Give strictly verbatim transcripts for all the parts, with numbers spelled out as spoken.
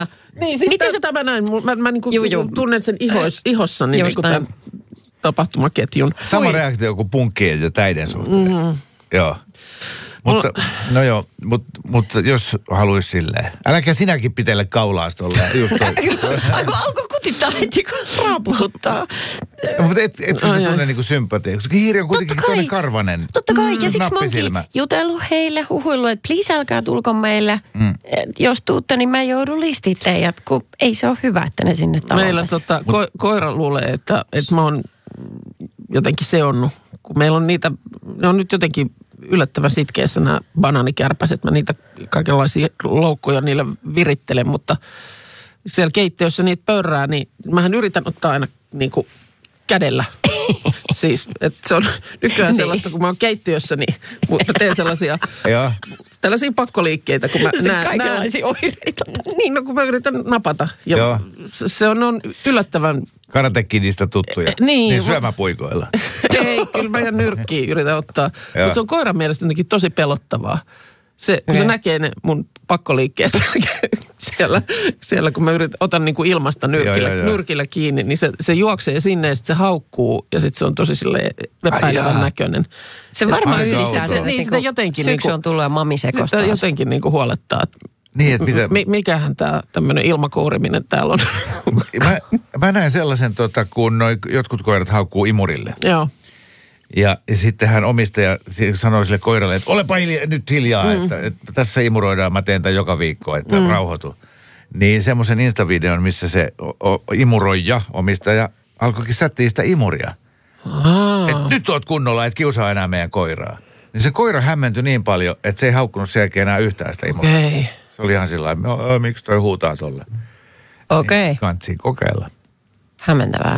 Niin, siis Miten tämä, se... tämä näin. Mä, mä niin kuin Juu, juu. tunnen sen ihois, ihossani niin kuin tämän tapahtumaketjun. Sama Ui. reaktio kuin punkkien ja täiden suhteen. Mm. Joo. Mutta, no joo, mutta mut, jos haluaisi silleen. Äläkä sinäkin pitele kaulaa tolleen. Alko, alko kutittaa heti, kun raaputtaa. No, mutta et, et pysty tunne niinku sympatia, koska hiiri on kuitenkin toinen karvanen. Totta kai, ja siksi mä nappisilmä. oonkin jutellut heille, huhuillut, että please älkää tulko meille. Mm. Jos tuutte, niin mä joudun listit teidät, kun ei se ole hyvä, että ne sinne taloon. Meillä tota, ko, koira luulee, että, että mä oon jotenkin seonnut, kun meillä on niitä, ne on nyt jotenkin yllättävän sitkeässä nämä banaanikärpäset. Mä niitä kaikenlaisia loukkoja niille virittelen, mutta siellä keittiössä niitä pörrää, niin mähän yritän ottaa aina niin kuin kädellä. Siis, että se on nykyään sellaista, kun mä oon keittiössä, niin mä teen sellaisia, tällaisia pakkoliikkeitä, kun mä näen. Kaikenlaisia oireita. Niin, no kun mä yritän napata. Ja Joo. se on, on yllättävän... Karatekidistä tuttuja. E, niin. Niin syömäpuikoilla. Ei, kyllä mä ihan nyrkkiä yritän ottaa. Mutta se on koiran mielestä jotenkin tosi pelottavaa. Se, kun se näkee ne mun pakkoliikkeet siellä, siellä, kun mä yritän, otan niin kuin ilmasta nyrkillä, joo, joo, joo. nyrkillä kiinni, niin se, se juoksee sinne ja sitten se haukkuu ja sitten se on tosi silleen epäilevän näköinen. Se varmaan yhdistää sen, niin, että jotenkin syksy on tullut ja mami sekostaa. Sitä jotenkin niin kuin huolettaa. Niin, että mitä... Mikähän tämä tämmöinen ilmakouriminen täällä on? mä, mä näen sellaisen, tota, kun noi jotkut koirat haukkuu imurille. Joo. Ja, ja sitten hän omistaja sanoi sille koiralle, että olepa hilja, nyt hiljaa, mm. että, että tässä imuroidaan, mä teen tämän joka viikko, että mm. rauhoitu. Niin semmoisen Insta-videon, missä se o, o, imuroija, omistaja, alkoikin sättiä sitä imuria. Että nyt oot kunnolla, et kiusaa enää meidän koiraa. Niin se koira hämmentyi niin paljon, että se ei haukkunut sen jälkeen enää yhtään sitä imuria. Okay. Se oli ihan sillä lailla, miksi toi huutaa tolle. Okei. Okay. Kantsiin kokeilla. Hämmentävää.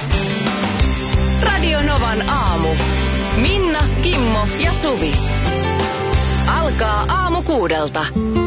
Radio Novan aamu. Minna, Kimmo ja Suvi. Alkaa aamu kuudelta.